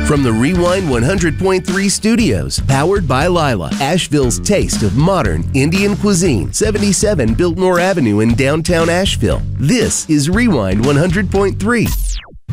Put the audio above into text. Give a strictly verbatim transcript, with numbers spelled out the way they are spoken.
From the Rewind one hundred point three studios, powered by Lila, Asheville's taste of modern Indian cuisine, seventy-seven Biltmore Avenue in downtown Asheville. This is Rewind one hundred point three.